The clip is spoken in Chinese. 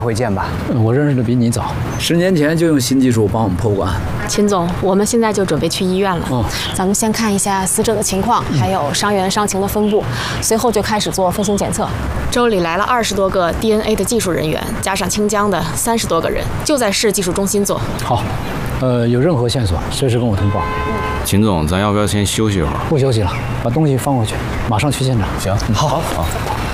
会见吧？ 我认识的比你早 ，10年前就用新技术帮我们破管。 秦总，我们现在就准备去医院了。 咱们先看一下死者的情况，还有伤员伤情的分布，随后就开始做分型检测。 州里来了20多个 DNA 的技术人员，加上清江的30多个人，就在市技术中心做。 好，有任何线索随时跟我通报。 秦总，咱要不要先休息一会儿？ 不休息了，把东西放回去，马上去现场。 行，好。